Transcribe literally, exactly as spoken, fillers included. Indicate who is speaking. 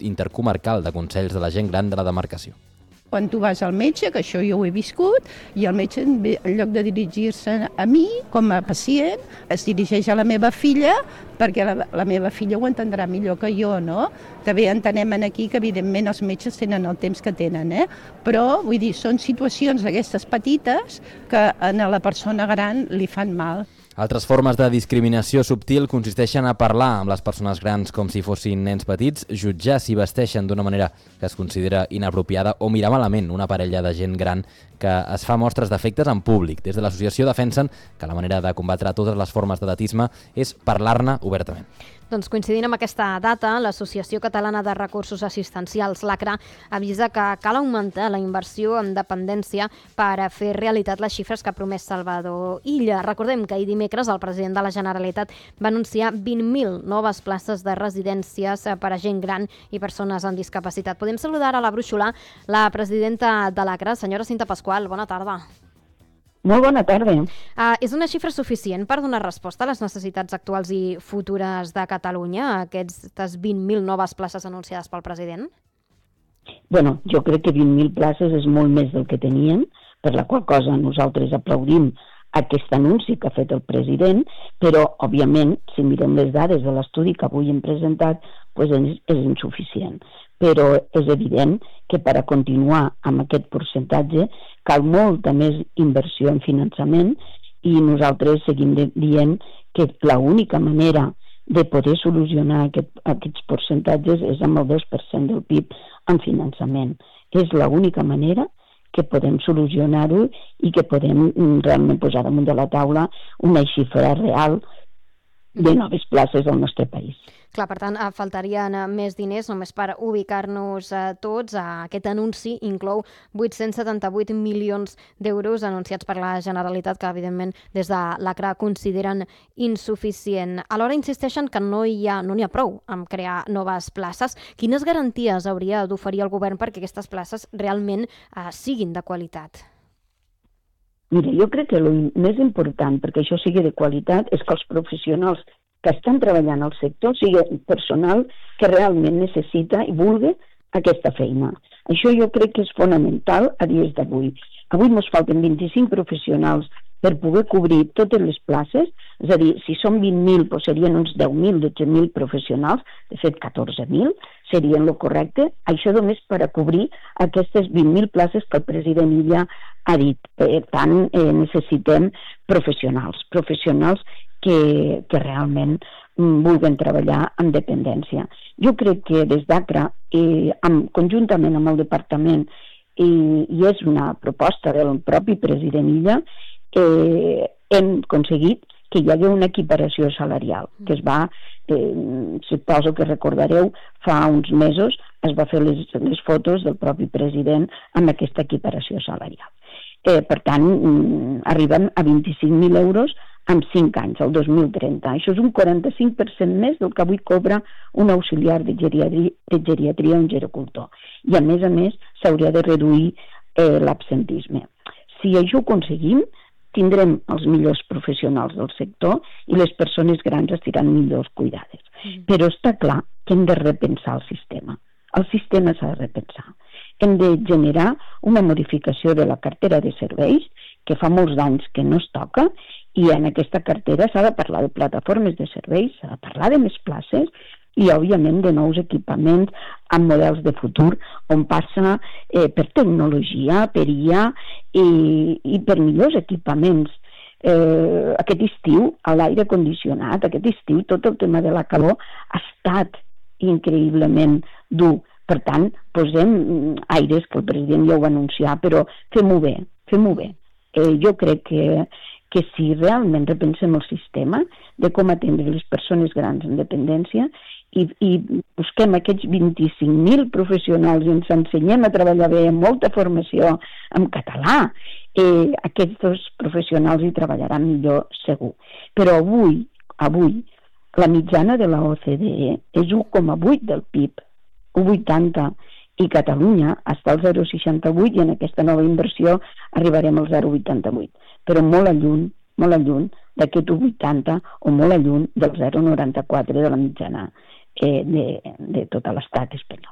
Speaker 1: Intercomarcal de Consells de la Gent Gran de la demarcació.
Speaker 2: Quan tu vas al metge, que això jo ho he viscut, i el metge, en lloc de dirigir-se a mi com a pacient, es dirigeix a la meva filla, perquè la, la meva filla ho entendrà millor que jo, no? També entenem aquí que, evidentment, els metges tenen el temps que tenen, eh? Però, vull dir, són situacions d'aquestes petites que a la persona gran li fan mal.
Speaker 1: Altres formes de discriminació subtil consisteixen a parlar amb les persones grans com si fossin nens petits, jutjar si vesteixen d'una manera que es considera inapropiada o mirar malament una parella de gent gran que es fa mostres d'afectes en públic. Des de l'associació defensen que la manera de combatre totes les formes d'edatisme és parlar-ne obertament.
Speaker 3: Doncs coincidint amb aquesta data, l'Associació Catalana de Recursos Assistencials, l'ACRA, avisa que cal augmentar la inversió en dependència per a fer realitat les xifres que ha promès Salvador Illa. Recordem que ahir dimecres el president de la Generalitat va anunciar vint mil noves places de residències per a gent gran i persones amb discapacitat. Podem saludar a la brúixola la presidenta de l'ACRA, senyora Cinta Pasqual. Bona tarda.
Speaker 4: Molt bona tarda.
Speaker 3: Uh, és una xifra suficient per donar resposta a les necessitats actuals i futures de Catalunya, aquestes vint mil noves places anunciades pel president?
Speaker 4: Bueno, jo crec que vint mil places és molt més del que tenien, per la qual cosa nosaltres aplaudim aquest anunci que ha fet el president, però, òbviament, si mirem les dades de l'estudi que avui hem presentat, doncs és, és insuficient. Però és evident que per a continuar amb aquest percentatge cal molta més inversió en finançament i nosaltres seguim dient que l'única manera de poder solucionar aquest, aquests percentatges és amb el dos per cent del P I B en finançament. És l'única manera que podem solucionar-ho i que podem realment posar damunt de la taula una xifra real de noves places al nostre país.
Speaker 3: Clar, per tant, faltarien més diners només per ubicar-nos tots. Aquest anunci inclou vuit-cents setanta-vuit milions d'euros anunciats per la Generalitat, que evidentment des de l'ACRA consideren insuficient. Alhora insisteixen que no hi ha, no n'hi ha prou amb crear noves places. Quines garanties hauria d'oferir el govern perquè aquestes places realment eh, siguin de qualitat?
Speaker 4: Mira, jo crec que el més important perquè això sigui de qualitat és que els professionals que estan treballant al sector sigui personal que realment necessita i vulgui aquesta feina. Això jo crec que és fonamental a dies d'avui. Avui ens falten vint-i-cinc professionals per poder cobrir totes les places, és a dir, si són vint mil, doncs serien uns deu mil, dotze mil professionals, de fet catorze mil, serien el correcte, això només per a cobrir aquestes vint mil places que el president Illa ha dit. Per tant, eh, necessitem professionals, professionals que, que realment mm, vulguin treballar en dependència. Jo crec que des d'ACRA, eh, amb, conjuntament amb el departament, i, i és una proposta del propi president Illa, eh, hem aconseguit que hi hagués una equiparació salarial, que es va, eh, suposo que recordareu, fa uns mesos es va fer les, les fotos del propi president amb aquesta equiparació salarial. Eh, per tant, mm, arriben a vint-i-cinc mil euros en cinc anys, el dos mil trenta. Això és un quaranta-cinc per cent més del que avui cobra un auxiliar de geriatria, de geriatria o un gerocultor. I a més a més s'hauria de reduir eh, l'absentisme. Si això ho aconseguim, tindrem els millors professionals del sector i les persones grans estiran millors cuidades. Mm. Però està clar que hem de repensar el sistema. El sistema s'ha de repensar. Hem de generar una modificació de la cartera de serveis, que fa molts anys que no es toca, i en aquesta cartera s'ha de parlar de plataformes de serveis, s'ha de parlar de més places i, òbviament, de nous equipaments amb models de futur, on passa eh, per tecnologia, per I A i, i per millors equipaments. Eh, aquest estiu, a l'aire condicionat, aquest estiu, tot el tema de la calor ha estat increïblement dur. Per tant, posem aires, que el president ja ho va anunciar, però fem-ho bé, fem-ho bé. Eh, jo crec que que si realment repensem el sistema de com atendre les persones grans en dependència i, i busquem aquests vint-i-cinc mil professionals i ens ensenyem a treballar bé amb molta formació en català, eh, aquests professionals hi treballaran millor segur. Però avui, avui la mitjana de la O C D E és un coma vuit del P I B, un coma vuitanta, i Catalunya està al zero coma seixanta-vuit i en aquesta nova inversió arribarem al zero coma vuitanta-vuit. Però molt lluny, molt lluny d'aquest un coma vuitanta o molt lluny del zero coma noranta-quatre de la mitjana eh, de, de tot l'estat espanyol.